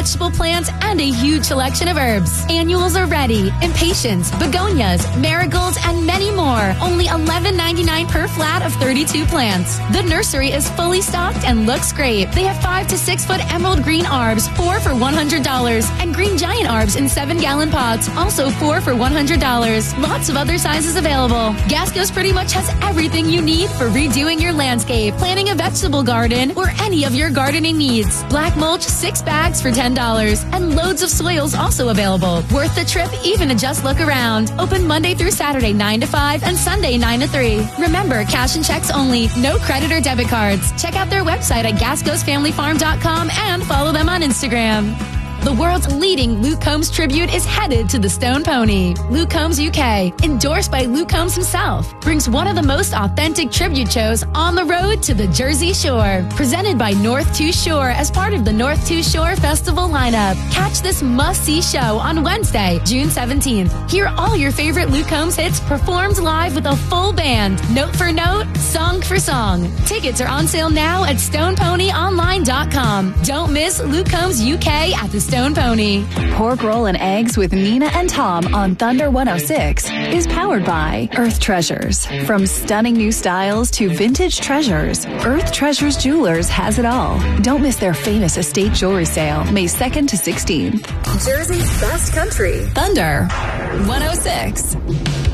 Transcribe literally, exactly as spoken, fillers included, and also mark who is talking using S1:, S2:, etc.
S1: vegetable plants, and a huge selection of herbs. Annuals are ready. Impatiens, begonias, marigolds, and many more. Only eleven ninety-nine per flat of thirty-two plants. The nursery is fully stocked and looks great. They have five to six foot emerald green arbs, four for one hundred dollars, and green giant arbs in seven gallon pots, also four for one hundred dollars. Lots of other sizes available. Gasco's pretty much has everything you need for redoing your landscape, planting a vegetable garden, or any of your gardening needs. Black mulch, six bags for ten dollars, and loads of soils also available. Worth the trip even to just look around. Open Monday through Saturday nine to five and Sunday nine to three. Remember, cash and checks only, no credit or debit cards. Check out their website at gascos family farm dot com and follow them on Instagram. The world's leading Luke Combs tribute is headed to the Stone Pony. Luke Combs U K, endorsed by Luke Combs himself, brings one of the most authentic tribute shows on the road to the Jersey Shore. Presented by North Two Shore as part of the North Two Shore Festival lineup. Catch this must-see show on Wednesday, June seventeenth. Hear all your favorite Luke Combs hits performed live with a full band, note for note, song for song. Tickets are on sale now at stone pony online dot com. Don't miss Luke Combs U K at the Stone Pony.
S2: Pork Roll and Eggs with Nina and Tom on Thunder one oh six is powered by Earth Treasures. From stunning new styles to vintage treasures, Earth Treasures Jewelers has it all. Don't miss their famous estate jewelry sale, May second to sixteenth.
S3: Jersey's best country.
S2: Thunder one oh six.